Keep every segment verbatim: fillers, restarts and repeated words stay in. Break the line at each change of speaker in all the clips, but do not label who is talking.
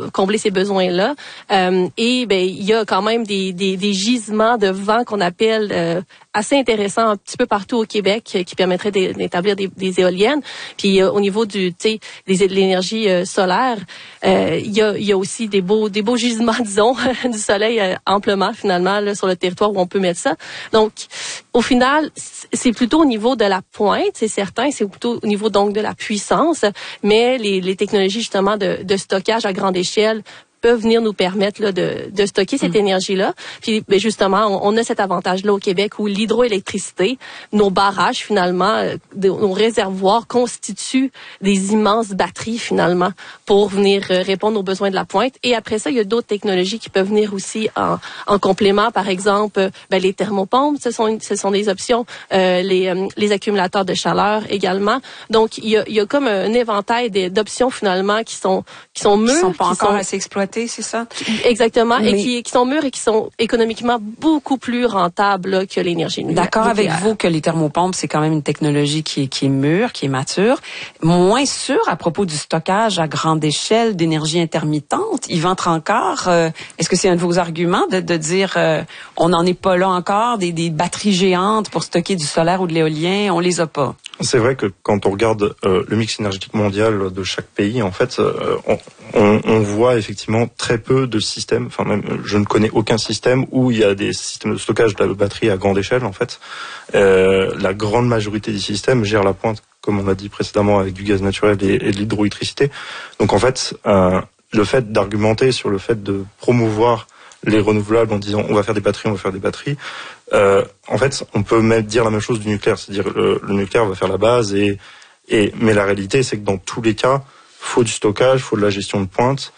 combler ces besoins-là. Euh, et ben il y a quand même des, des, des gisements de vent qu'on appelle euh, assez intéressants un petit peu partout au Québec qui permettraient d'établir des, des éoliennes. Puis euh, au niveau du, tu sais, de l'énergie euh, solaire, euh, il y a, il y a aussi des beaux, des beaux gisements, disons, du soleil euh, amplement finalement là, sur le territoire où on peut mettre ça. Donc, au final, c'est plutôt au niveau de la pointe, c'est certain, c'est plutôt au niveau donc de la puissance, mais les, les technologies justement de, de stockage à grande échelle peuvent venir nous permettre là, de, de stocker cette mmh. énergie-là. Puis ben, justement, on, on a cet avantage-là au Québec où l'hydroélectricité, nos barrages finalement, de, nos réservoirs constituent des immenses batteries finalement pour venir euh, répondre aux besoins de la pointe. Et après ça, il y a d'autres technologies qui peuvent venir aussi en, en complément. Par exemple, ben, les thermopompes, ce sont, ce sont des options. Euh, les, euh, les accumulateurs de chaleur également. Donc, il y a, il y a comme un éventail d'options finalement qui sont qui sont mûres,
qui sont pas
qui
encore
sont,
assez exploitées. C'est ça?
Exactement,
Mais...
et qui, qui sont mûrs et qui sont économiquement beaucoup plus rentables là, que l'énergie nucléaire.
D'accord avec vous que les thermopompes, c'est quand même une technologie qui est, qui est mûre, qui est mature. Moins sûr à propos du stockage à grande échelle d'énergie intermittente. Yvan Trancard, euh, est-ce que c'est un de vos arguments de, de dire euh, on n'en est pas là encore, des, des batteries géantes pour stocker du solaire ou de l'éolien, on les a pas?
C'est vrai que quand on regarde euh, le mix énergétique mondial de chaque pays, en fait, euh, on, on, on voit effectivement très peu de systèmes. Enfin, même, je ne connais aucun système où il y a des systèmes de stockage de la batterie à grande échelle. En fait, euh, la grande majorité des systèmes gèrent la pointe, comme on l'a dit précédemment, avec du gaz naturel et, et de l'hydroélectricité. Donc, en fait, euh, le fait d'argumenter sur le fait de promouvoir les renouvelables en disant on va faire des batteries, on va faire des batteries. Euh, en fait, on peut même dire la même chose du nucléaire, c'est-à-dire le, le nucléaire va faire la base et, et mais la réalité c'est que dans tous les cas, faut du stockage, faut de la gestion de pointe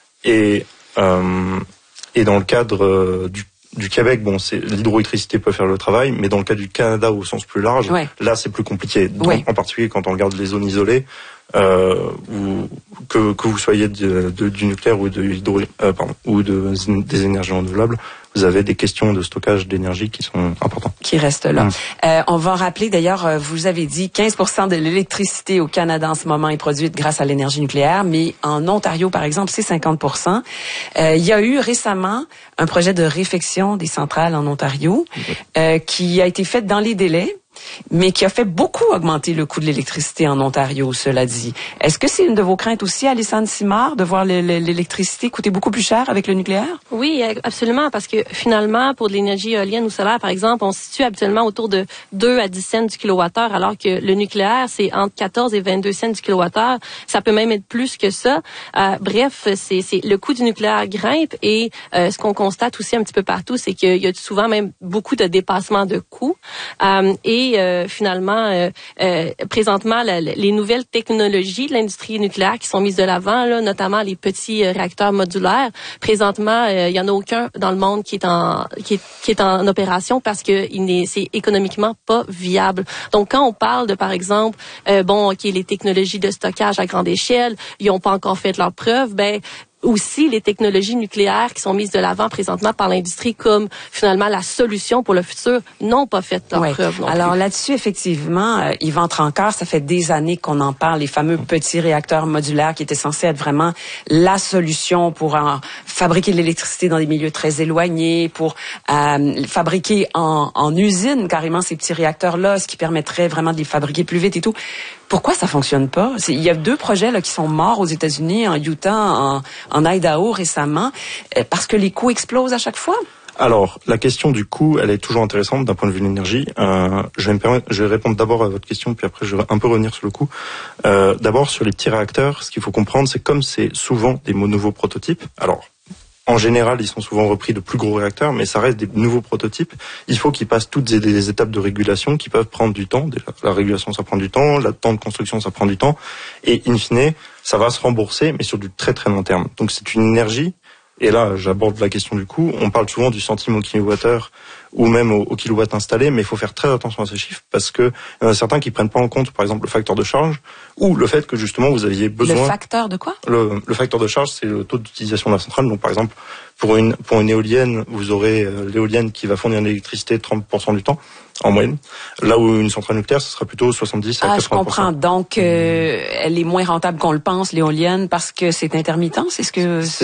et euh, et dans le cadre euh, du du Québec, bon, c'est l'hydroélectricité peut faire le travail, mais dans le cas du Canada au sens plus large, ouais. là c'est plus compliqué. Donc, ouais. En particulier quand on regarde les zones isolées, euh, ou que que vous soyez de, de, du nucléaire ou de hydro, euh, pardon, ou de des énergies renouvelables, vous avez des questions de stockage d'énergie qui sont importantes.
Qui restent là. Mmh. Euh, on va rappeler d'ailleurs, vous avez dit quinze pour cent de l'électricité au Canada en ce moment est produite grâce à l'énergie nucléaire, mais en Ontario, par exemple, c'est cinquante pour cent. Euh, il y a eu récemment un projet de réfection des centrales en Ontario mmh. euh, qui a été fait dans les délais, mais qui a fait beaucoup augmenter le coût de l'électricité en Ontario, cela dit. Est-ce que c'est une de vos craintes aussi, Alessandre Simard, de voir l'électricité coûter beaucoup plus cher avec le nucléaire?
Oui, absolument, parce que finalement, pour de l'énergie éolienne ou solaire, par exemple, on se situe habituellement autour de deux à dix cents du kilowattheure, alors que le nucléaire, c'est entre quatorze et vingt-deux cents du kilowattheure. Ça peut même être plus que ça. Euh, bref, c'est le coût du nucléaire grimpe et euh, ce qu'on constate aussi un petit peu partout, c'est qu'il y a souvent même beaucoup de dépassements de coûts. Euh, et Euh, finalement, euh, euh, présentement, la, les nouvelles technologies de l'industrie nucléaire qui sont mises de l'avant, là, notamment les petits euh, réacteurs modulaires. Présentement, euh, il y en a aucun dans le monde qui est en qui est, qui est en opération parce que il n'est c'est économiquement pas viable. Donc, quand on parle de, par exemple, euh, bon, ok, les technologies de stockage à grande échelle, ils n'ont pas encore fait leurs preuves, ben aussi les technologies nucléaires qui sont mises de l'avant présentement par l'industrie comme finalement la solution pour le futur n'ont pas fait leur
ouais.
preuve non
Alors
plus.
Là-dessus, effectivement, euh, Yvan Trancard, ça fait des années qu'on en parle, les fameux petits réacteurs modulaires qui étaient censés être vraiment la solution pour en fabriquer de l'électricité dans des milieux très éloignés, pour euh, fabriquer en, en usine carrément ces petits réacteurs-là, ce qui permettrait vraiment de les fabriquer plus vite et tout. Pourquoi ça fonctionne pas? Il y a deux projets là qui sont morts aux États-Unis, en Utah, en, en Idaho récemment, parce que les coûts explosent à chaque fois.
Alors, la question du coût, elle est toujours intéressante d'un point de vue de l'énergie. Euh, je vais me permettre, je vais répondre d'abord à votre question, puis après je vais un peu revenir sur le coût. Euh, d'abord, sur les petits réacteurs, ce qu'il faut comprendre, c'est comme c'est souvent des nouveaux prototypes. Alors, en général, ils sont souvent repris de plus gros réacteurs, mais ça reste des nouveaux prototypes. Il faut qu'ils passent toutes des étapes de régulation qui peuvent prendre du temps. Déjà, la régulation, ça prend du temps. Le temps de construction, ça prend du temps. Et in fine, ça va se rembourser, mais sur du très très long terme. Donc c'est une énergie. Et là, j'aborde la question du coût. On parle souvent du centime au kilowattheure ou même au, au kilowatt installé, mais il faut faire très attention à ces chiffres parce que il y en a certains qui prennent pas en compte, par exemple, le facteur de charge ou le fait que justement vous aviez besoin.
Le facteur de quoi?
Le, le facteur de charge, c'est le taux d'utilisation de la centrale. Donc, par exemple, pour une pour une éolienne, vous aurez euh, l'éolienne qui va fournir l'électricité trente pour cent du temps en moyenne. Là où une centrale nucléaire, ce sera plutôt soixante-dix à quatre-vingts pour cent.
Ah, je comprends. Donc, euh, elle est moins rentable qu'on le pense, l'éolienne, parce que c'est intermittent, c'est ce que...